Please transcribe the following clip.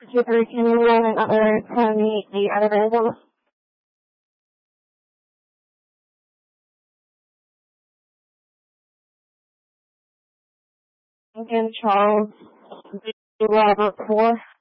Jupiter, can you run another 10 available? Again, Charles, Robert 4.